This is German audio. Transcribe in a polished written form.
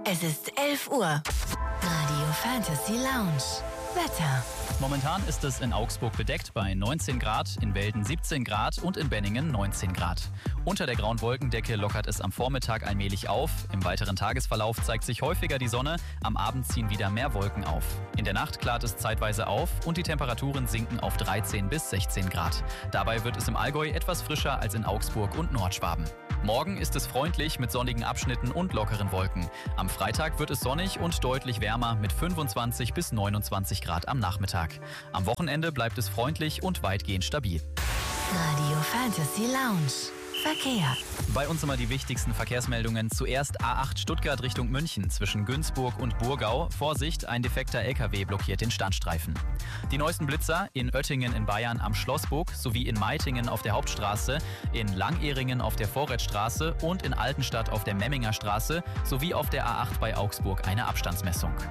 Es ist 11 Uhr. Radio Fantasy Lounge. Wetter. Momentan ist es in Augsburg bedeckt bei 19 Grad, in Welden 17 Grad und in Benningen 19 Grad. Unter der grauen Wolkendecke lockert es am Vormittag allmählich auf. Im weiteren Tagesverlauf zeigt sich häufiger die Sonne, am Abend ziehen wieder mehr Wolken auf. In der Nacht klart es zeitweise auf und die Temperaturen sinken auf 13 bis 16 Grad. Dabei wird es im Allgäu etwas frischer als in Augsburg und Nordschwaben. Morgen ist es freundlich mit sonnigen Abschnitten und lockeren Wolken. Am Freitag wird es sonnig und deutlich wärmer mit 25 bis 29 Grad am Nachmittag. Am Wochenende bleibt es freundlich und weitgehend stabil. Radio Fantasy Lounge. Verkehr. Bei uns immer die wichtigsten Verkehrsmeldungen. Zuerst A8 Stuttgart Richtung München zwischen Günzburg und Burgau. Vorsicht, ein defekter LKW blockiert den Standstreifen. Die neuesten Blitzer in Oettingen in Bayern am Schlossburg sowie in Meitingen auf der Hauptstraße, in Langehringen auf der Vorrätstraße und in Altenstadt auf der Memminger Straße sowie auf der A8 bei Augsburg eine Abstandsmessung.